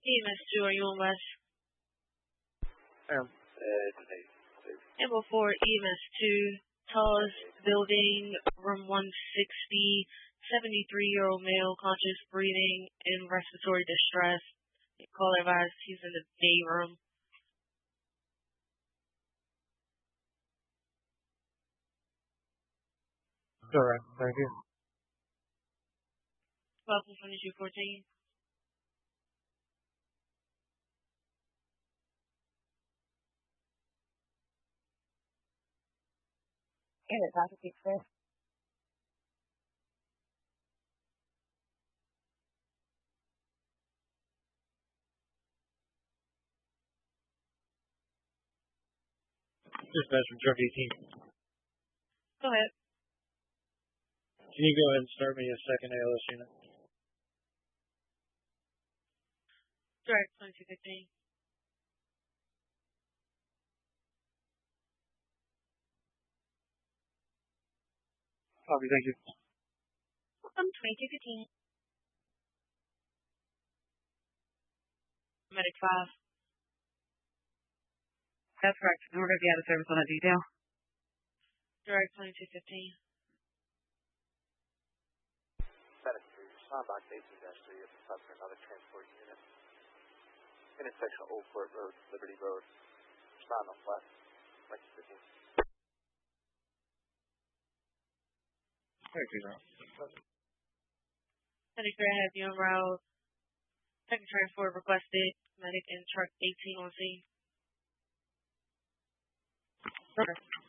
EMS 2, are you on West? Today. Amble 4, EMS 2, Tallest Building, room 160, 73-year-old male, conscious, breathing, in respiratory distress. Call advised, he's in the day room. Alright, thank you. 12-22-14. Unit Dr. Pete Smith. Dispatch from Truck 18. Go ahead. Can you go ahead and start me a second ALS unit? Direct 2215. Copy, thank you. Welcome, 2215. Medic 5. That's correct. In order to get a service on that detail. Direct 2215. Medic 3, respond back to 18-3 if it's for another transport unit. Intersection of Old Fort Road, Liberty Road. Respond on flat. 1915. Thank you, Medic 3, I have you en route. Second transport requested. Medic in truck 18 on scene. Okay.